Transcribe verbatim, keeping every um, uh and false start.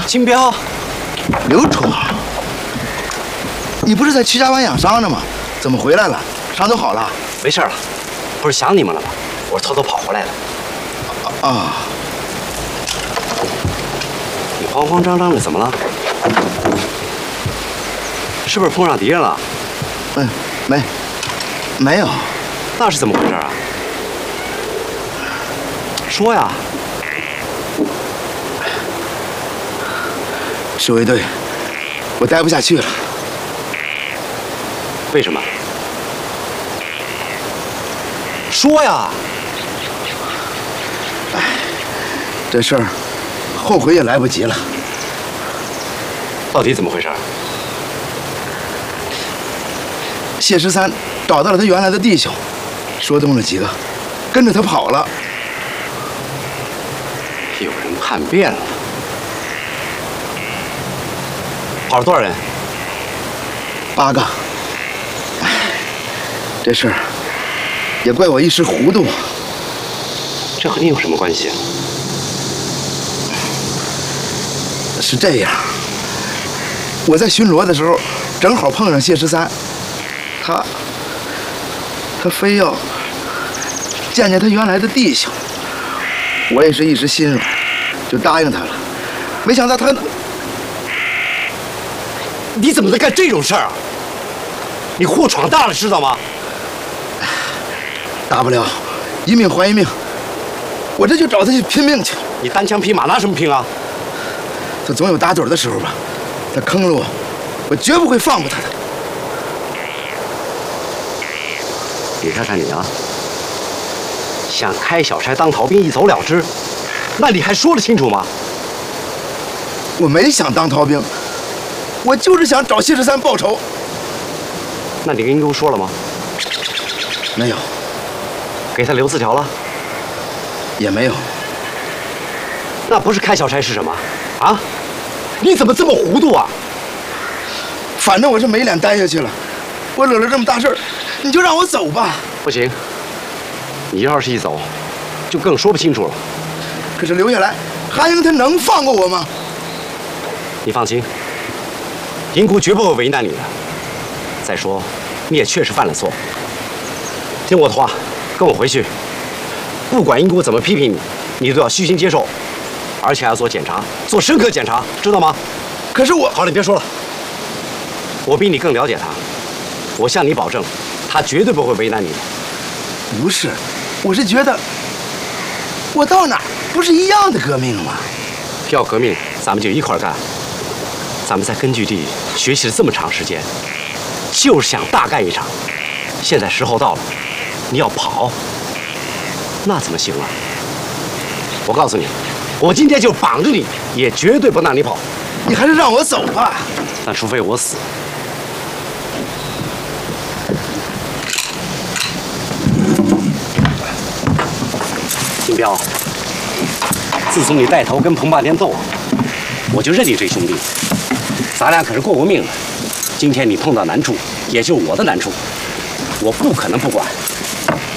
金彪， 刘冲，你不是在曲家湾养伤呢吗？怎么回来了？伤都好了？ 没事了，不是想你们了吗？我是偷偷跑回来的。 啊！ 你慌慌张张的，怎么了？是不是碰上敌人了？ 嗯，没，没有。 那是怎么回事啊？说呀！ 侍卫队，我待不下去了。 为什么？说呀！ 哎，这事儿后悔也来不及了。 到底怎么回事？ 谢十三找到了他原来的弟兄，说动了几个，跟着他跑了。 有人叛变了。跑了多少人？ 八个。哎，这事儿也怪我一时糊涂。 这和你有什么关系？ 是这样，我在巡逻的时候，正好碰上谢十三，他他非要见见他原来的弟兄，我也是一时心软，就答应他了。没想到他…… 你怎么能干这种事儿啊？你祸闯大了，知道吗？ 大不了一命还一命，我这就找他去拼命去。 你单枪匹马拿什么拼啊？ 他总有打盹的时候吧，他坑了我，我绝不会放过他的。 你看看你啊，想开小差当逃兵一走了之，那你还说得清楚吗？ 我没想当逃兵，我就是想找谢十三报仇。 那你跟英公说了吗？ 没有。 给他留字条了？ 也没有。 那不是开小差是什么？啊？你怎么这么糊涂啊？ 反正我是没脸待下去了，我惹了这么大事儿，你就让我走吧。 不行，你要是一走，就更说不清楚了。 可是留下来，韩英他能放过我吗？ 你放心，英姑绝不会为难你的。再说，你也确实犯了错。听我的话，跟我回去。不管英姑怎么批评你，你都要虚心接受，而且还要做检查，做深刻检查，知道吗？ 可是我…… 好了，你别说了。我比你更了解他，我向你保证，他绝对不会为难你的。 不是，我是觉得，我到哪儿不是一样的革命吗？ 要革命，咱们就一块儿干。咱们在根据地学习了这么长时间，就是想大干一场。现在时候到了，你要跑，那怎么行啊？我告诉你，我今天就绑着你，也绝对不让你跑。 你还是让我走吧。 但除非我死。金彪，自从你带头跟彭霸天斗，我就认你这兄弟。咱俩可是过过命的，今天你碰到难处，也就是我的难处，我不可能不管。